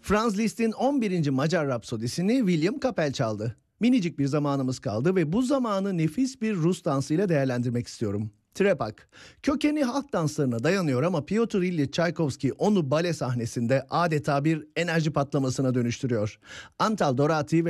Franz Liszt'in 11. Macar Rapsodisini William Kapell çaldı. Minicik bir zamanımız kaldı ve bu zamanı nefis bir Rus dansıyla değerlendirmek istiyorum. Trepak. Kökeni halk danslarına dayanıyor ama Piotr İlyich Çaykovski onu bale sahnesinde adeta bir enerji patlamasına dönüştürüyor. Antal Dorati ve